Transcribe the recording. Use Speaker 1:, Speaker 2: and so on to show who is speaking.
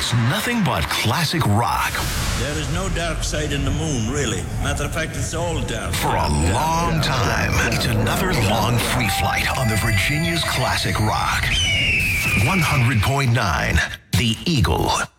Speaker 1: It's nothing but classic rock.
Speaker 2: There is no dark side in the moon, really. Matter of fact, it's all dark.
Speaker 1: For a long time, it's another long free flight on the Virginia's classic rock. 100.9, The Eagle.